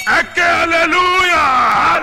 Eke hallelujah.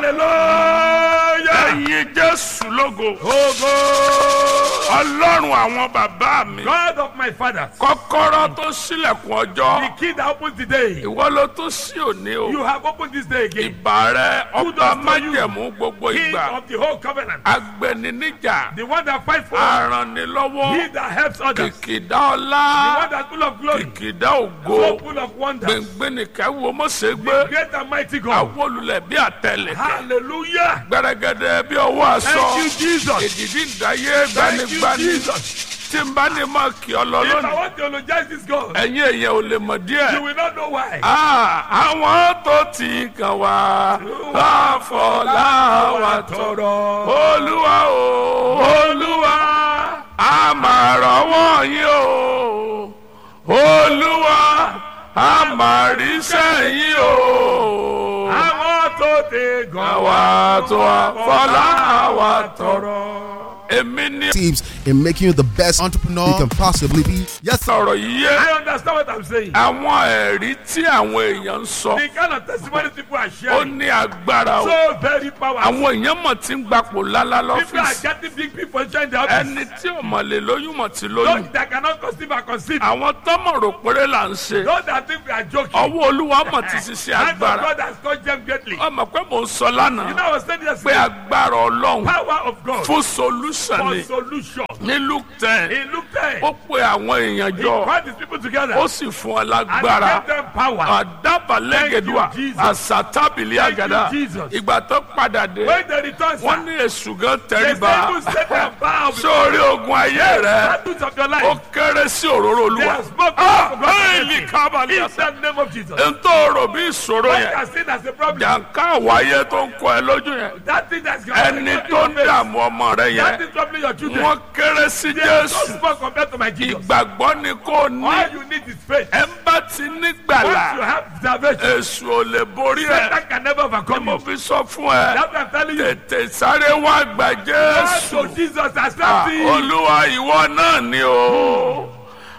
Hallelujah. Ẹyin Jésù lógo. Ogo. Ọlọ́run àwọn bàbá mi. God of my fathers. Kọ́kọ́rọ́ tó ṣílẹ̀kùn The ọjọ́. key that opens the day. Ìwọ ló tó ṣí òní o. You have opened this day again. Ìbà rẹ Who ọba does to you? májẹ̀mú gbogbo King ìgbà. of the whole covenant. Agbẹniníjà. The one that fights for us. Arànilọ́wọ́. He that helps others. Kìkìdá The one ọlá. that's full of glory. Kìkìdá So ògo. full of wonders. Gbẹ̀ngbẹ̀nìkẹ́ wo mọ̀sẹ̀ The gbé. great and mighty God. Àwọn olùlẹ̀ bí àtẹlẹ̀kẹ́. Hallelujah. Gbẹ̀rẹ̀gẹ̀dẹ̀ bí ọwọ́ aṣọ. Thank you, Jesus. Èdìdí ìdáyé Thank you, gbanigbani. Jesus. Tí n bá ní máa kí ọ lọ If I lónìí. want to eulogize this God, Ẹ̀yin èèyàn ò lè mọ̀ you díẹ̀. will not know why. Àwọn tó ti kàn wá láfọlá wa tọrọ. Olúwa o, Olúwa, a máa rọ́wọ́ yín o. Olúwa, a máa ríṣẹ́ yín o. Àwọn tó ti gan Àwa tó àfọlá wa tọrọ. Èmi ní Teams in making you the best entrepreneur you can possibly be. Yes, sir. sọ̀rọ̀ yìí yé. I understand what I'm saying. Àwọn ẹ̀rí tí àwọn èèyàn ń sọ, The kind of testimony people are ó sharing. ní agbára o. So very powerful. Àwọn èèyàn mọ̀ tí ń gbapò lálá People are lọ́fíìsì. getting big people in the office. Ẹni tí ò mọ̀ lè lóyún mọ̀ tí lóyún. Those that cannot conceive are conceived. Àwọn tọ́mọ̀ rò péré là ń ṣe. Those that think we are joking. Ọwọ́ Olúwa mọ̀ ti ṣiṣẹ́ Hand of agbára. God has touched them greatly. You Ọmọ pé mò ń sọ lánàá know, I was saying pé yesterday, agbára Ọlọ́run power of God fún solution for ni. solution. Ní Luke 10, He looked there. ó pe àwọn èèyàn He jọ, called his people together. ó sì fún ọ And lágbára. he gave them power. Àdàbàlẹ́gẹ̀dùà, Thank you, Jesus. àsàtàbìlì Thank you, àgàdà. Jesus. Ìgbà tó padà dé, When they returned, wọ́n sir, ní èṣù gan they tẹríba. even set them bow before Sórí ogun ayé rẹ̀, battles of your ó life. kéré sí òróró They Olúwa. have spoken Ah, for God's Éèlì mercy. kábàlì In àṣà. the name of Jesus. N tó rò bí ìṣòro What yẹn, you are seen as a problem, jàǹká àwáyé tó ń kọ ẹ lójú yẹn. that thing that's Ẹni tó ń dààmú ọmọ rẹ that yẹn, is troubling your children. wọ́n kéré sí They are so Jésù. small compared to my Jesus. Ìgbàgbọ́ ni kò ní. All you need is faith. Ẹ ń bá ti nígbàlà, Once you have salvation, èṣù ò lè borí ẹ̀. Satan can never overcome Mo you. fi sọ fún ẹ, That's what I'm telling you. tètè sáré wá gbà Jésù. God to Jesus accept Ah, him. Olúwa ìwọ náà ni o.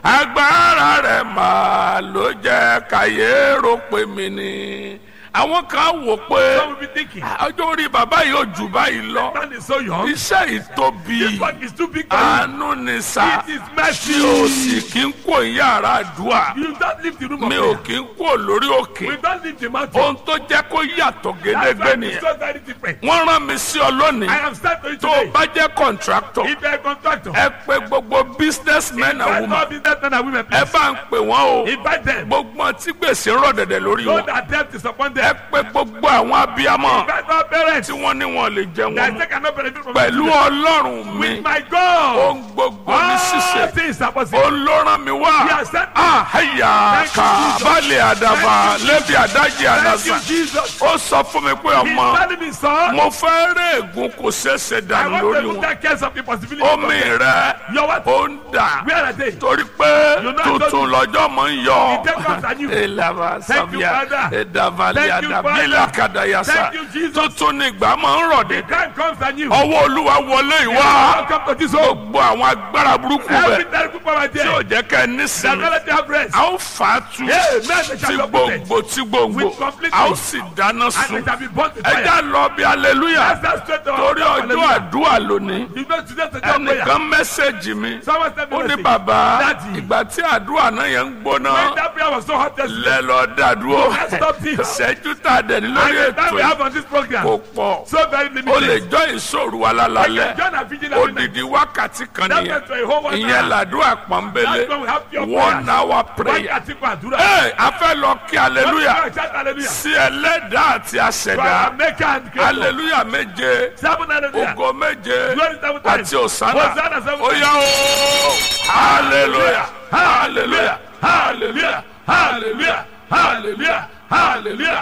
Agbára rẹ̀ máa ló jẹ́ káyé rò pé mi ni. Àwọn kan wò pé Some will be thinking, ọjọ́ orí bàbá yìí ò jù báyìí lọ. man is so young. Iṣẹ́ ìtóbi This work is too big for you. àánú ni sá. It is Tí mercy. o sì kí ń kó yàrá àdúrà. You don't leave the room of Mi ò prayer. kí ń kó lórí òkè. We don't leave the mountain. Ohun tó jẹ́ kó yàtọ̀ That's why gédégbé it's nìyẹn. so very different. Wọ́n rán mi sí ọ lónìí. I am starting to you Tó o today. bá jẹ́ kọ̀ǹtráktọ̀, If you are a contractor, ẹ pe gbogbo businessmen and invite women. all businessmen and women, Ẹ please. bá ń pè wọ́n o. Invite them. Gbogbo wọn tí gbèsè ń rọ̀ dẹ̀dẹ̀ lórí So wọn. that death is upon Ẹ them. pe gbogbo àwọn abiyamọ Invite all parents tí wọ́n ní wọn lè jẹ that wọn. they cannot benefit from Pẹ̀lú it. Ọlọ́run mi, My God, ohun gbogbo ní all ṣíṣe. things are possible. Olóran mi He wá. has sent me. Àhàyà Thank you, kà Jesus. balẹ̀ àdàbà Thank you, lẹ́bi àdájì Thank you, àdàsà. Jesus. Ó sọ fún mi pé He's ọmọ, telling me, son, mo fẹ́ rẹ́ ègún kò ṣeéṣe I dànù want lórí to put wọn. that case of the possibility. Omi rẹ̀ Your what? ó ń dà. Where are they? Torí pé You know, I tuntun told lọ́jọ́ mọ̀ ń yọ. The devils are new. Elava Thank you, Savia, Father. Edavali Thank you, Adabila Father. Kadayasa. Thank you, Jesus. Tuntun ni ìgbà máa ń rọ̀ The dé. time comes and you. Ọwọ́ Olúwa wọlé ìwá. Welcome to this home. Gbogbo àwọn agbára burúkú Every bẹ̀ terrible power tí ò there. jẹ́ kẹ́ ẹ The nísìnyí. ability have rest. A ó fà á tu Amen. They tí shall be uprooted. gbòǹgbò tí gbòǹgbò. With complete A ó peace. sì dáná And sun. they shall be burnt with Ẹ fire. já lọ bí aleluya. That's that straight to Torí ọjọ́ àdúrà lónìí. You know today's the day of prayer. Ẹnìkan mẹ́sẹ̀gì mi. Someone sent me Ó a ní message. bàbá Daddy. ìgbà tí àdúrà náà yẹn ń gbóná. When that prayer was so hot yesterday, Lẹ lọ dàdúró. let's stop this. Ìṣẹ́jú tá a dẹ̀ ní And lórí the time we ètò have on this program, kò pọ̀. so very O lè limited. jọ ìṣòro wa lálálẹ́. John and Virgin every night. Odidi wákàtí kan That nìyẹn. meant to a whole 1 Ìyẹn hour. làdúrà pọ́nbélé. That's when we have pure 1 prayers. hour prayer. Wákàtí kan àdúrà. Ẹ a fẹ́ lọ kí aleluya Shout hallelujah. sí ẹlẹ́dàá àti To our àṣẹ̀dá. maker and creator. Aleluya méje. Seven hallelujah. Ògo méje. Glory seven times. Àti òsánà. Hosanna seven Ó yá o. Hallelujah. Hallelujah. Hallelujah. Hallelujah. Hallelujah. Hallelujah.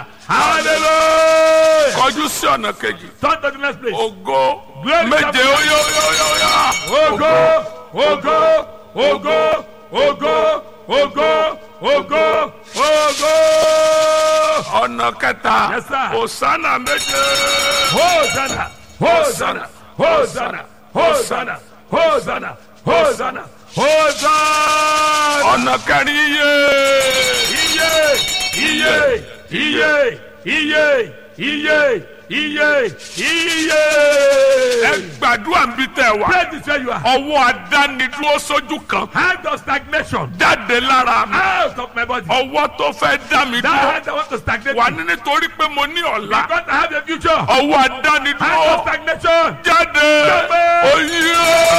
Hallelujah. Kọjú sí ọ̀nà kejì. Turn to the next place. Ògo Glory méje. seven Ó yá ó yá ó yá ó yá. Ògo, ògo, ògo, ògo, ògo, ògo, ògo. Ọ̀nà kẹta. Yes, sir. Òsánà méje. Hosanna, Hosanna, Hosanna, Hosanna, Hosanna, Hosanna, Hosanna. Ọ̀nà kẹrin iye. Iye, iye, iye, iye, iye, iye, iye. ẹ gbàdúrà ń bí tẹ wá. Pray this where you are. ọwọ́ adánidúró sójú kan. Hand of stagnation. jáde lára mi. Out of my body. ọwọ́ tó fẹ́ dá mi That dúró. hand that want to stagnate wà me. ní nítorí pé mo ní ọ̀la. Because I have a future. ọwọ́ Hand of adánidúró. stagnation. jáde. Jáde. oyè.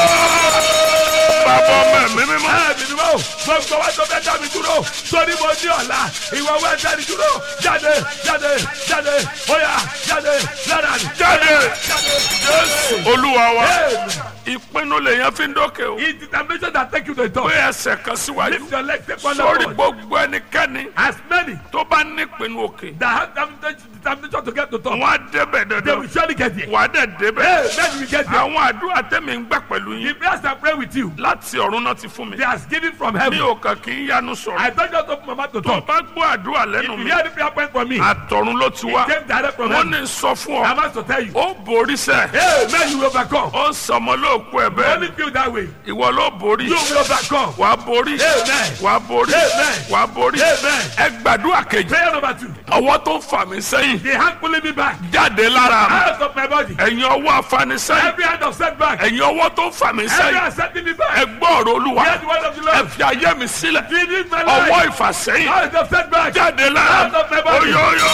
bàbá ọmọ mi mímọ́. Ẹ̀mí ni mo gbogbo wa tó fẹ́ dá mi dúró sórí mo ní ọ̀la ìwọ wẹ́ dá mi dúró jáde jáde jáde óyá jáde lára mi jáde. jáde. olúwa wa. Amen. ìpinnu lèyàn fi ń dókè o. It's determination that take you to the top. pé ẹsẹ̀ kan síwájú. Lift your legs take one sórí level. gbogbo ẹnikẹ́ni As many tó bá ní ìpinnu òkè. that have determination to get to top, wọ́n á débẹ̀ they dandan. will surely get there. wà á dẹ̀ débẹ̀. Amen. We get there. àwọn àdúrà tẹ̀mí ń gbà pẹ̀lú The yín. prayers I pray with you, láti ọ̀run náà ti fún mi. they are given from mi heaven. ò kàn kí n yanu I sọ̀rọ̀. don't just open my mouth to tó talk. bá gbọ́ àdúrà If lẹ́nu you mi. hear the prayer point from me, àtọ̀run ló ti wá. it came direct from wọ́n heaven. ní sọ fún I ọ. must to tell you. ó borí sẹ́. Amen. You will overcome. ó ń sọmọ lóòkù ẹ̀ You only bẹ́ẹ̀. feel that way. ìwọ ló borí. You will overcome. wàá borí. Amen. wàá borí. Amen. wàá borí. Amen. ẹ gbàdúrà kejì. Prayer number 2. ọwọ́ tó ń fà mí sẹ́yìn. The hand pulling me back jáde lára mi. out of my body. ẹ̀yin ọwọ́ afanisẹ́yìn. Every hand of setback. ẹ̀yin ọwọ́ tó ń fà mí Every sẹ́yìn. hand setting me back. ẹ gbọ́ ọ̀rọ̀ olúwa. Hear the word of the ẹ Lord. fi ayé mi sílẹ̀. Feed my ọwọ́ life. ìfàsẹ́yìn. Out of setback. jáde lára Out of my body. oyoyoyo.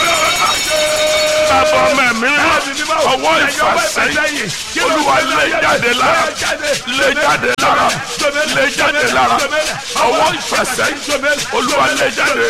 bàbá ọmọ mi ọwọ́ ìfàsẹ́yìn. olúwa lé jáde lára. lé jáde lára. lé jáde lára. ọwọ́ ìfàsẹ́yìn. olúwa lé jáde.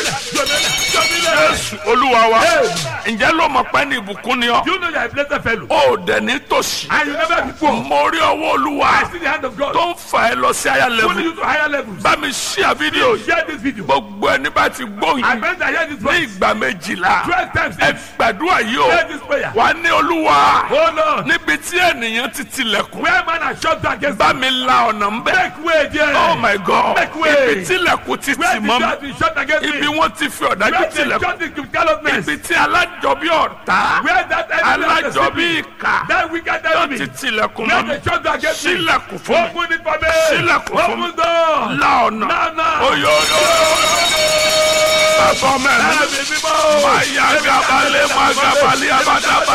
jésù olúwa wa. ǹjẹ́ ló mọ̀ pé ní ìbùkún ni ọ́. You know you are a blessed fellow. ó dẹ̀ ní tòṣì. And you never be poor. mo rí ọwọ́ olúwa I see the hand of God. tó ń fà ẹ́ lọ sí àyà Pulling lẹ́bù. you to higher levels. bá mi ṣíà fídíò yìí. Share this video. gbogbo ẹni bá ti gbóhùn I yìí bet I hear this ní voice ìgbà méjìlá. 12 times. ẹ gbàdúrà yìí o. Share this prayer. wà á ní olúwa. Oh Lord. níbi tí ènìyàn ti tilẹ̀kùn. Where man has shut down against bá mi la ọ̀nà ń bẹ̀. make way there. oh my god. Make way. ibi tilẹ̀kùn ti Where tì the mọ́ door has mi. been shut against me. ibi wọ́n ti fi ọ̀dájú Where they tilẹ̀kùn. shut it with callousness. ibi tí alájọbí ọ̀tá. Where that enemy has alájọbí deceived me. ìkà. That wicked tó enemy. ti tilẹ̀kùn Where mọ́ mi. they shut down against me. sílẹ̀kùn fún mi. Open it for me. sílẹ̀kùn fún mi. Open door. la ọ̀nà. Now. oyoyo. bàbá ọmọ ẹ̀ mi. Ẹ̀mí mímọ́. máa yá gabalẹ̀ máa gabalẹ̀ abadaba.